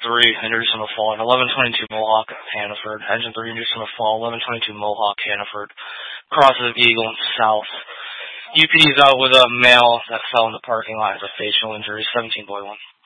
3, introduced on the fall, and 1122 Mohawk, Hannaford. Engine 3, introduced on the fall, 1122 Mohawk, Hannaford. Crosses of Eagle and South. UPD is out with a male that fell in the parking lot as a facial injury, 17.1.